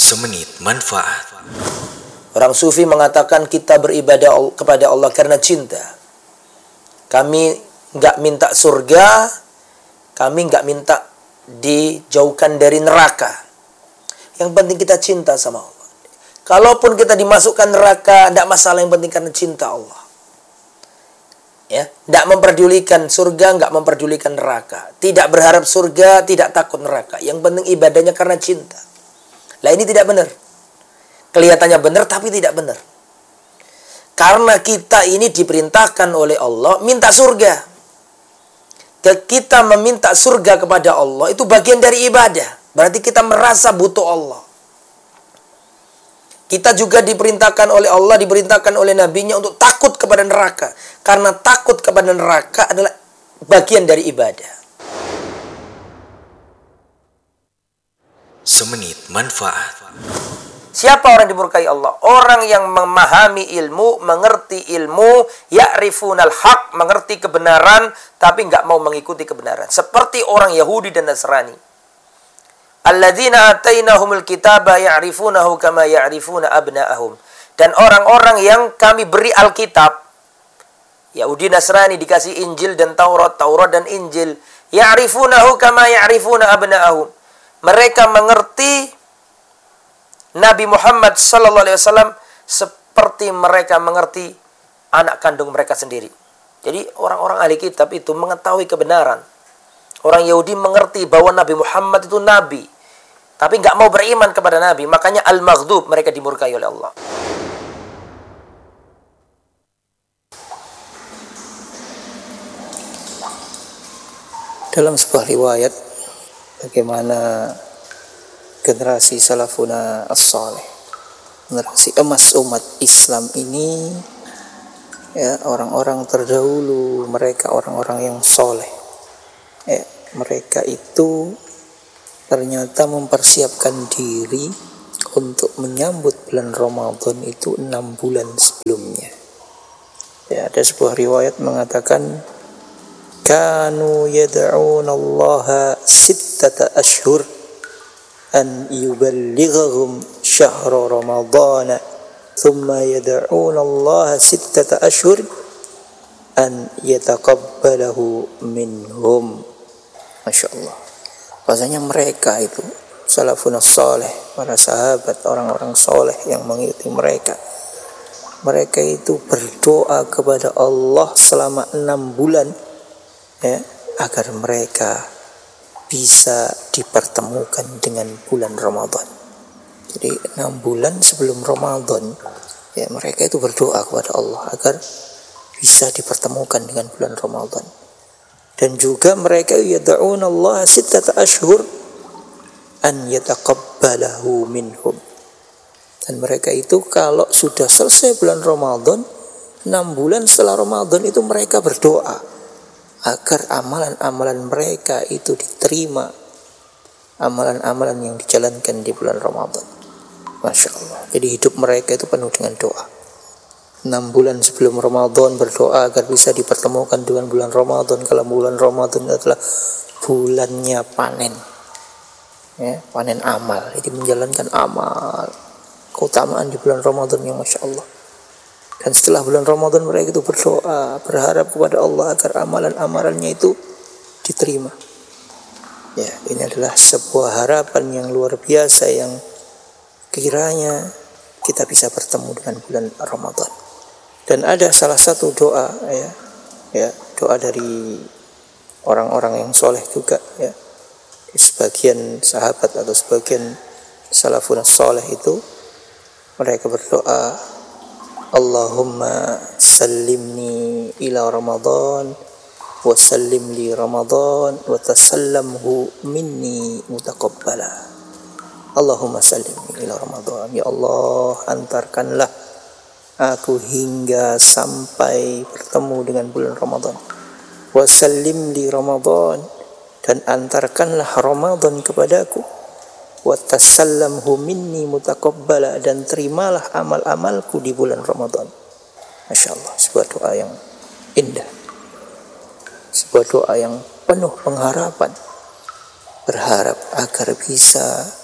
Semenit manfaat. Orang sufi mengatakan kita beribadah kepada Allah karena cinta. Kami enggak minta surga, kami enggak minta dijauhkan dari neraka. Yang penting kita cinta sama Allah. Kalaupun kita dimasukkan neraka, tidak masalah, yang penting karena cinta Allah. Ya, tidak memperdulikan surga, enggak memperdulikan neraka. Tidak berharap surga, tidak takut neraka. Yang penting ibadahnya karena cinta. Lah ini tidak benar. Kelihatannya benar tapi tidak benar. Karena kita ini diperintahkan oleh Allah minta surga. Kita meminta surga kepada Allah itu bagian dari ibadah. Berarti kita merasa butuh Allah. Kita juga diperintahkan oleh Allah, diperintahkan oleh nabinya untuk takut kepada neraka. Karena takut kepada neraka adalah bagian dari ibadah. Semenit manfaat. Siapa orang dimurkai Allah? Orang yang memahami ilmu, mengerti ilmu, ya'rifunal haq, mengerti kebenaran, tapi enggak mau mengikuti kebenaran. Seperti orang Yahudi dan Nasrani. Alladzina atainahumul kitaba ya'rifunahu kama ya'rifuna abna'ahum. Dan orang-orang yang kami beri Alkitab, Yahudi Nasrani dikasih Injil dan Taurat, Taurat dan Injil, ya'rifunahu kama ya'rifuna abna'ahum. Mereka mengerti Nabi Muhammad sallallahu alaihi wasallam seperti mereka mengerti anak kandung mereka sendiri. Jadi orang-orang ahli kitab itu mengetahui kebenaran. Orang Yahudi mengerti bahwa Nabi Muhammad itu nabi, tapi enggak mau beriman kepada nabi. Makanya al-maghdub, mereka dimurkai oleh Allah. Dalam sebuah riwayat, bagaimana generasi salafuna as-salih, generasi emas umat Islam ini, ya, orang-orang terdahulu, mereka orang-orang yang soleh, ya, mereka itu ternyata mempersiapkan diri untuk menyambut bulan Ramadan itu 6 bulan sebelumnya. Ya, ada sebuah riwayat mengatakan kanu yad'una Allah sittata ashhur an yuballighahum syahra ramadana thumma yad'una Allah sittata ashhur an yataqabbalahu minhum. Masya Allah. Bahasanya mereka itu salafun salih, para sahabat, orang-orang soleh yang mengikuti mereka, mereka itu berdoa kepada Allah selama 6 bulan, ya, agar mereka bisa dipertemukan dengan bulan Ramadan. Jadi 6 bulan sebelum Ramadan, ya, mereka itu berdoa kepada Allah agar bisa dipertemukan dengan bulan Ramadan. Dan juga mereka yad'una Allah sittata ashhur an yataqabbalahu minhum. Dan mereka itu kalau sudah selesai bulan Ramadan, 6 bulan setelah Ramadan itu mereka berdoa agar amalan-amalan mereka itu diterima, amalan-amalan yang dijalankan di bulan Ramadan. Masya Allah. Jadi hidup mereka itu penuh dengan doa. 6 bulan sebelum Ramadan berdoa agar bisa dipertemukan dengan bulan Ramadan. Kalau bulan Ramadan adalah bulannya panen, ya, panen amal. Jadi menjalankan amal, keutamaan di bulan Ramadan yang Masya Allah. Dan setelah bulan Ramadan mereka itu berdoa, berharap kepada Allah agar amalan-amalannya itu diterima. Ya, ini adalah sebuah harapan yang luar biasa yang kiranya kita bisa bertemu dengan bulan Ramadan. Dan ada salah satu doa, ya, doa dari orang-orang yang soleh juga, ya, sebagian sahabat atau sebagian salafun soleh itu mereka berdoa, Allahumma sallimni ila Ramadan wa sallim li Ramadan wa tasallamhu minni mutaqabbala. Allahumma sallimni ila Ramadan. Ya Allah, antarkanlah aku hingga sampai bertemu dengan bulan Ramadan. Wa sallim li Ramadan, dan antarkanlah Ramadan kepadaku. Wa tasallamhu minni mutaqabbala, dan terimalah amal-amalku di bulan Ramadan. Masya Allah, sebuah doa yang indah, sebuah doa yang penuh pengharapan, berharap agar bisa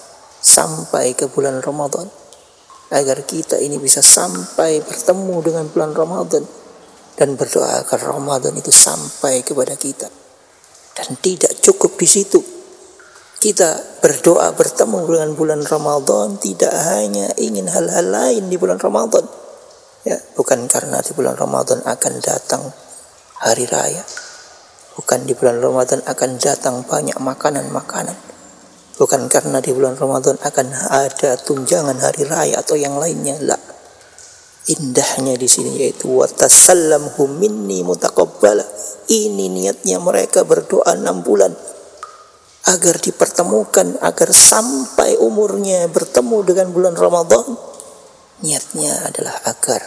sampai ke bulan Ramadan, agar kita ini bisa sampai bertemu dengan bulan Ramadan, dan berdoa agar Ramadan itu sampai kepada kita. Dan tidak cukup di situ, kita berdoa bertemu dengan bulan Ramadan tidak hanya ingin hal-hal lain di bulan Ramadan, ya, bukan karena di bulan Ramadan akan datang hari raya, bukan di bulan Ramadan akan datang banyak makanan-makanan, bukan karena di bulan Ramadan akan ada tunjangan hari raya atau yang lainnya. La. Indahnya di sini yaitu watasallamhu minni mutaqabbala. Ini niatnya mereka berdoa 6 bulan agar dipertemukan, agar sampai umurnya bertemu dengan bulan Ramadan. Niatnya adalah agar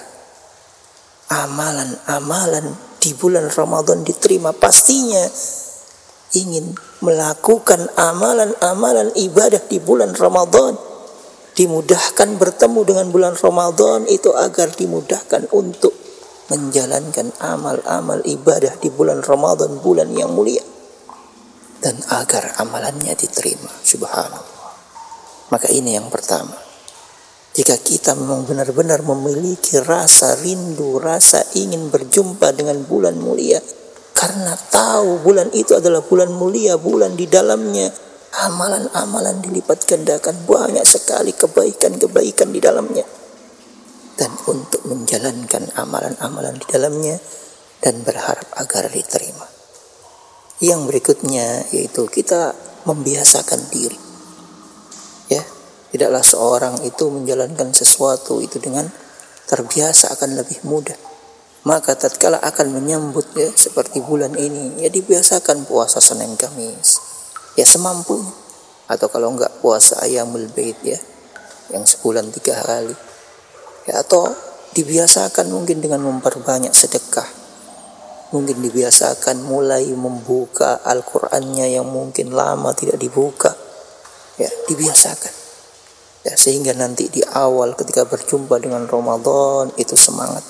amalan-amalan di bulan Ramadan diterima. Pastinya ingin melakukan amalan-amalan ibadah di bulan Ramadan, dimudahkan bertemu dengan bulan Ramadan itu agar dimudahkan untuk menjalankan amal-amal ibadah di bulan Ramadan, bulan yang mulia, dan agar amalannya diterima. Subhanallah. Maka ini yang pertama. Jika kita memang benar-benar memiliki rasa rindu, rasa ingin berjumpa dengan bulan mulia, karena tahu bulan itu adalah bulan mulia, bulan di dalamnya amalan-amalan dilipat gandakan, banyak sekali kebaikan-kebaikan di dalamnya, dan untuk menjalankan amalan-amalan di dalamnya dan berharap agar diterima. Yang berikutnya yaitu kita membiasakan diri, ya, tidaklah seorang itu menjalankan sesuatu itu dengan terbiasa akan lebih mudah. Maka tatkala akan menyambut, ya, seperti bulan ini, ya dibiasakan puasa Senin Kamis, ya semampunya, atau kalau enggak puasa Ayyamul Bait, ya, yang sebulan 3 kali, ya, atau dibiasakan mungkin dengan memperbanyak sedekah, mungkin dibiasakan mulai membuka Al-Qur'annya yang mungkin lama tidak dibuka, ya, dibiasakan, ya, sehingga nanti di awal ketika berjumpa dengan Ramadan itu semangat,